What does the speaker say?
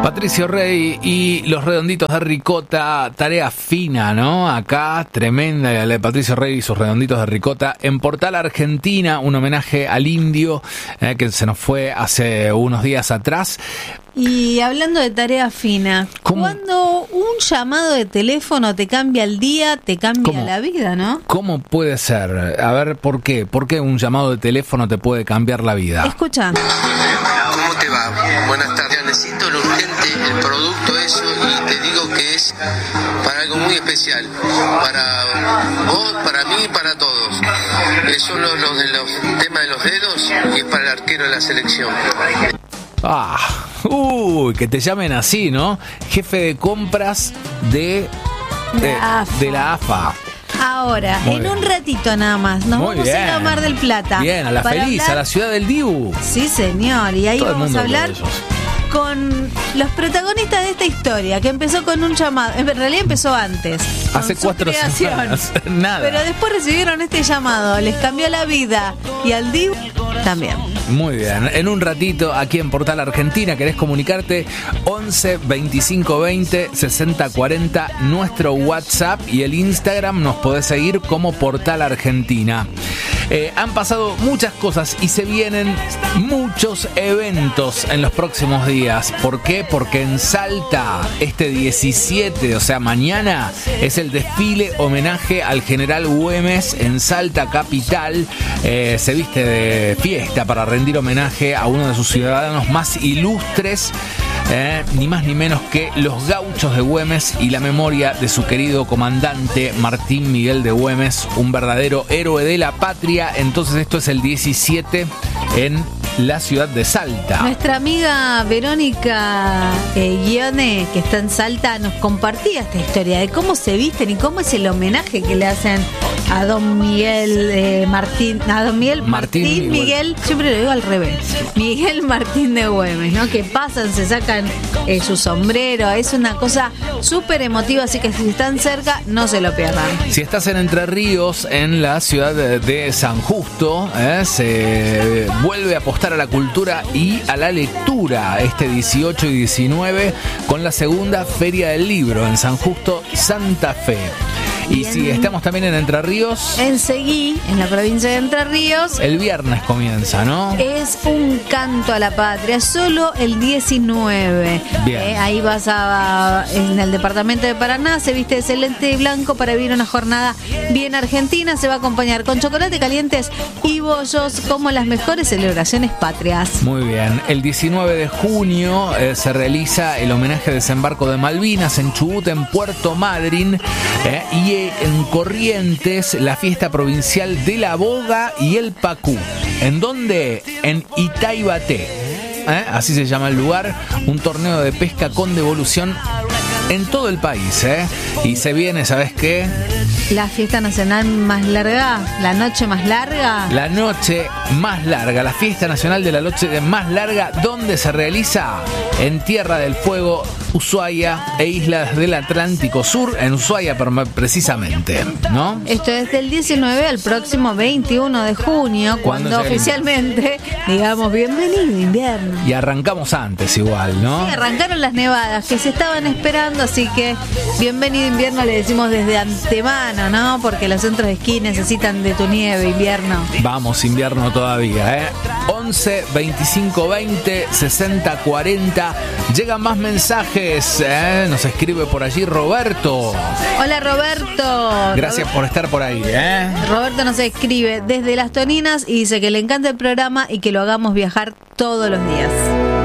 Patricio Rey y los Redonditos de Ricota, tarea fina, ¿no? Acá, tremenda la de Patricio Rey y sus Redonditos de Ricota. En Portal Argentina, un homenaje al indio que se nos fue hace unos días atrás. Y hablando de tarea fina, cuando un llamado de teléfono te cambia el día, te cambia la vida, ¿no? ¿Cómo puede ser? A ver, ¿por qué? ¿Por qué un llamado de teléfono te puede cambiar la vida? Escucha. ¿Cómo te va? Buenas tardes. Necesito lo urgente, el producto eso, y te digo que es para algo muy especial. Para vos, para mí y para todos. Son los temas de los dedos y es para el arquero de la selección. Que te llamen así, ¿no? Jefe de compras de la AFA. Ahora, un ratito nada más, nos vamos a ir a Mar del Plata. Bien, a la feliz, a la ciudad del Dibu. Sí, señor, y ahí vamos a hablar con los protagonistas de esta historia, que empezó con un llamado, en realidad empezó antes. Hace 4 semanas, nada. Pero después recibieron este llamado, les cambió la vida, y al Dibu también. Muy bien, en un ratito aquí en Portal Argentina, ¿querés comunicarte? 11 25 20 60 40, nuestro WhatsApp, y el Instagram nos podés seguir como Portal Argentina. Han pasado muchas cosas y se vienen muchos eventos en los próximos días. ¿Por qué? Porque en Salta, este 17, o sea, mañana, es el desfile homenaje al general Güemes en Salta capital. Se viste de fiesta para rendir homenaje a uno de sus ciudadanos más ilustres, ni más ni menos que los gauchos de Güemes, y la memoria de su querido comandante Martín Miguel de Güemes, un verdadero héroe de la patria. Entonces esto es el 17 en la ciudad de Salta. Nuestra amiga Verónica Guione, que está en Salta, nos compartía esta historia de cómo se visten y cómo es el homenaje que le hacen a don Miguel Martín Miguel, siempre lo digo al revés, Miguel Martín de Güemes, ¿no? Que pasan, se sacan su sombrero, es una cosa súper emotiva, así que si están cerca, no se lo pierdan. Si estás en Entre Ríos, en la ciudad de San Justo, se vuelve a apostar a la cultura y a la lectura este 18 y 19 con la segunda Feria del Libro en San Justo, Santa Fe. Y si estamos también en Entre Ríos, en Seguí, en la provincia de Entre Ríos, el viernes comienza, ¿no? Es un canto a la patria, solo el 19. Bien. Ahí vas en el departamento de Paraná, se viste de celeste y blanco para vivir una jornada bien argentina. Se va a acompañar con chocolate calientes y bollos como las mejores celebraciones patrias. Muy bien. El 19 de junio se realiza el homenaje a desembarco de Malvinas en Chubut, en Puerto Madryn, y en Corrientes, la fiesta provincial de la boga y el pacú. ¿En dónde? En Itaibaté. Así se llama el lugar. Un torneo de pesca con devolución en todo el país. Y se viene, ¿sabes qué? La fiesta nacional más larga, la noche más larga. La noche más larga, la fiesta nacional de la noche más larga, ¿dónde se realiza? En Tierra del Fuego, Ushuaia e Islas del Atlántico Sur, en Ushuaia precisamente, ¿no? Esto es del 19 al próximo 21 de junio, cuando oficialmente digamos bienvenido invierno. Y arrancamos antes igual, ¿no? Sí, arrancaron las nevadas que se estaban esperando, así que bienvenido invierno le decimos desde antemano, ¿no? Porque los centros de esquí necesitan de tu nieve, invierno. Vamos, invierno todavía, 11 25 20 60 40. Llegan más mensajes, nos escribe por allí Roberto. Hola Roberto. Gracias por estar por ahí, Roberto nos escribe desde Las Toninas y dice que le encanta el programa y que lo hagamos viajar todos los días.